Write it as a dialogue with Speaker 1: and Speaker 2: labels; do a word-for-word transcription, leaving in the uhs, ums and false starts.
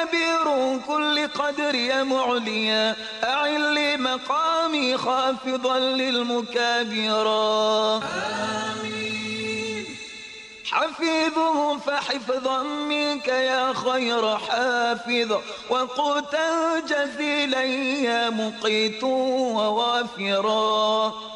Speaker 1: كبير كل قدر يا معليا أعل لي مقامي خافضا للمكابرا آمين. حفيظه فحفظا منك يا خير حافظ وقوتا جزيلا يا مقيت ووافرا